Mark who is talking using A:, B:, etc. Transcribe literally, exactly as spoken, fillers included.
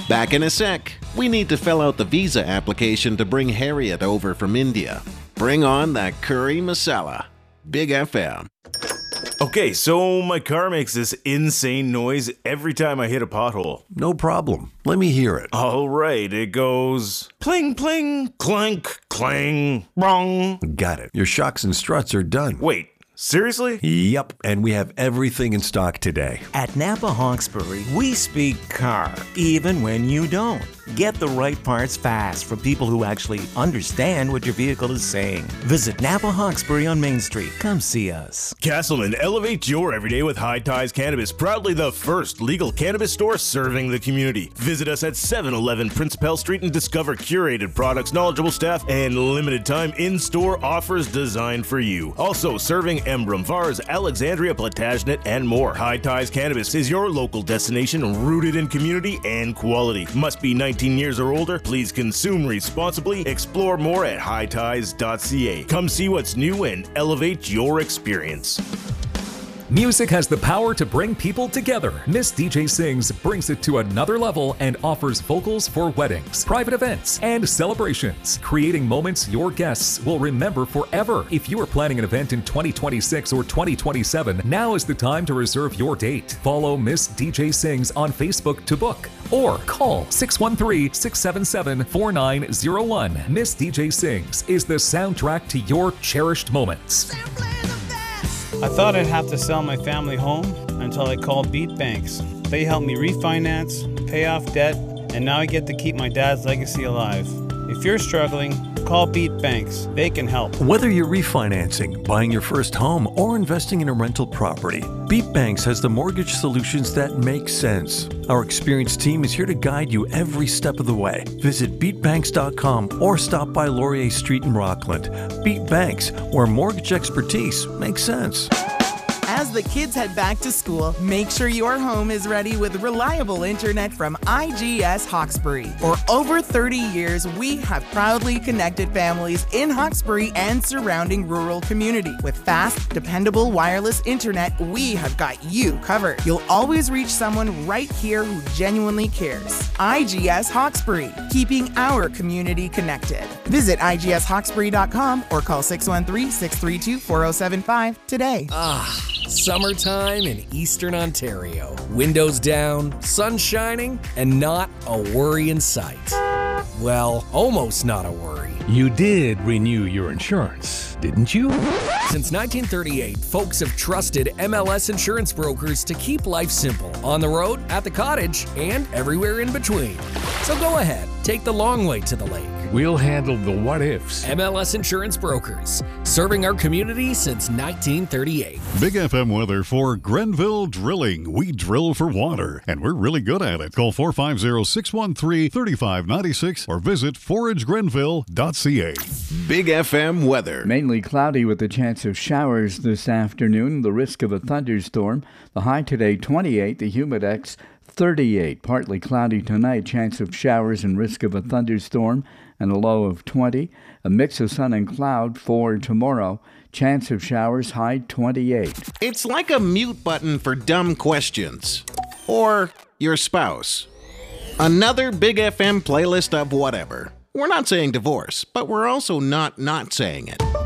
A: Back in a sec. We need to fill out the visa application to bring Harriet over from India. Bring on that curry masala. Big F M.
B: Okay, so my car makes this insane noise every time I hit a pothole.
C: No problem. Let me hear it.
B: All right, it goes pling, pling, clank, clang, wrong.
C: Got it. Your shocks and struts are done.
B: Wait, seriously?
C: Yep, and we have everything in stock today.
D: At Napa Hawkesbury, we speak car, even when you don't. Get the right parts fast from people who actually understand what your vehicle is saying. Visit Napa Hawkesbury on Main Street. Come see us.
B: Castleman, elevate your everyday with High Ties Cannabis, proudly the first legal cannabis store serving the community. Visit us at seven eleven Prince Pell Street and discover curated products, knowledgeable staff, and limited time in-store offers designed for you. Also serving Emblem, Vars, Alexandria, Plantagenet, and more. High Ties Cannabis is your local destination rooted in community and quality. Must be nineteen years or older. Please consume responsibly. Explore more at high ties dot c a. Come see what's new and elevate your experience.
E: Music has the power to bring people together. Miss D J Sings brings it to another level and offers vocals for weddings, private events, and celebrations, creating moments your guests will remember forever. If you are planning an event in twenty twenty-six or twenty twenty-seven, now is the time to reserve your date. Follow Miss D J Sings on Facebook to book or call six one three, six seven seven, four nine zero one. Miss D J Sings is the soundtrack to your cherished moments.
F: I thought I'd have to sell my family home until I called Beat Banks. They helped me refinance, pay off debt, and now I get to keep my dad's legacy alive. If you're struggling, call Beat Banks. They can help.
C: Whether you're refinancing, buying your first home, or investing in a rental property, Beat Banks has the mortgage solutions that make sense. Our experienced team is here to guide you every step of the way. Visit beat banks dot com or stop by Laurier Street in Rockland. Beat Banks, where mortgage expertise makes sense.
G: As the kids head back to school, make sure your home is ready with reliable internet from I G S Hawkesbury. For over thirty years, we have proudly connected families in Hawkesbury and surrounding rural community. With fast, dependable wireless internet, we have got you covered. You'll always reach someone right here who genuinely cares. I G S Hawkesbury, keeping our community connected. Visit I G S hawkesbury dot com or call six one three, six three two, four oh seven five today.
H: Ah. Summertime in Eastern Ontario. Windows down, sun shining, and not a worry in sight. Well, almost not a worry.
I: You did renew your insurance, didn't you?
H: Since nineteen thirty-eight, folks have trusted M L S insurance brokers to keep life simple. On the road, at the cottage, and everywhere in between. So go ahead, take the long way to the lake.
I: We'll handle the what-ifs.
H: M L S Insurance Brokers, serving our community since nineteen thirty-eight.
J: Big F M weather for Grenville Drilling. We drill for water, and we're really good at it. Call four five zero, six one three, three five nine six or visit forage grenville dot c a.
A: Big F M weather.
K: Mainly cloudy with a chance of showers this afternoon. The risk of a thunderstorm. The high today, twenty-eight. The humidex, thirty-eight. Partly cloudy tonight. Chance of showers and risk of a thunderstorm. And a low of twenty. A mix of sun and cloud for tomorrow. Chance of showers, high twenty-eight.
A: It's like a mute button for dumb questions. Or your spouse. Another Big F M playlist of whatever. We're not saying divorce, but we're also not not saying it.